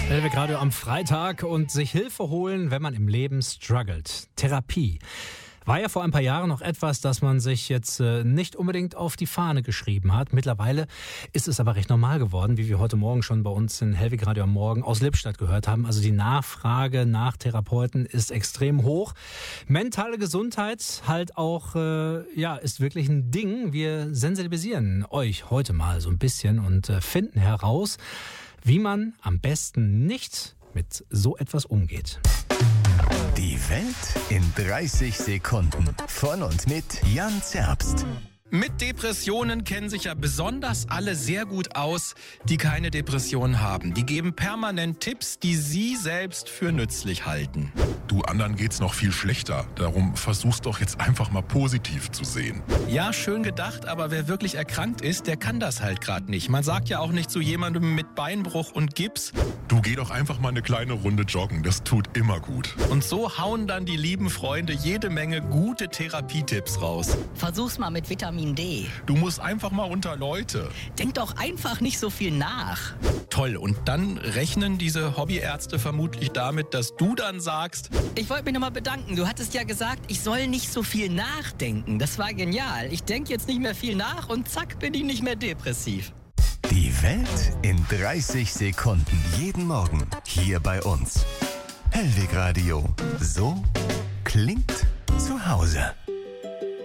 Hellwig Radio am Freitag und sich Hilfe holen, wenn man im Leben struggelt. Therapie. War ja vor ein paar Jahren noch etwas, das man sich jetzt nicht unbedingt auf die Fahne geschrieben hat. Mittlerweile ist es aber recht normal geworden, wie wir heute Morgen schon bei uns in Hellwig Radio am Morgen aus Lippstadt gehört haben. Also die Nachfrage nach Therapeuten ist extrem hoch. Mentale Gesundheit halt auch, ist wirklich ein Ding. Wir sensibilisieren euch heute mal so ein bisschen und finden heraus, wie man am besten nicht mit so etwas umgeht. Die Welt in 30 Sekunden. Von und mit Jan Zerbst. Mit Depressionen kennen sich ja besonders alle sehr gut aus, die keine Depression haben. Die geben permanent Tipps, die sie selbst für nützlich halten. Du, anderen geht's noch viel schlechter. Darum versuch's doch jetzt einfach mal positiv zu sehen. Ja, schön gedacht, aber wer wirklich erkrankt ist, der kann das halt gerade nicht. Man sagt ja auch nicht zu jemandem mit Beinbruch und Gips. Du, geh doch einfach mal eine kleine Runde joggen. Das tut immer gut. Und so hauen dann die lieben Freunde jede Menge gute Therapietipps raus. Versuch's mal mit Vitamin D. Du musst einfach mal unter Leute. Denk doch einfach nicht so viel nach. Toll, und dann rechnen diese Hobbyärzte vermutlich damit, dass du dann sagst: Ich wollte mich nochmal bedanken. Du hattest ja gesagt, ich soll nicht so viel nachdenken. Das war genial. Ich denke jetzt nicht mehr viel nach und zack, bin ich nicht mehr depressiv. Die Welt in 30 Sekunden. Jeden Morgen hier bei uns. Hellwig Radio. So klingt zu Hause.